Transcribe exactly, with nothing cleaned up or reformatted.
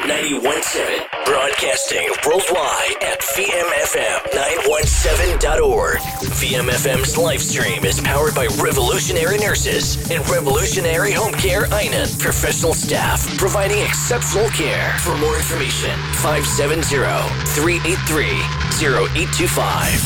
ninety-one point seven, broadcasting worldwide at V M F M nine one seven dot org. V M F M's live stream is powered by Revolutionary Nurses and Revolutionary Home Care Einan. Professional staff providing exceptional care. For more information, five seven zero, three eight three, zero eight two five.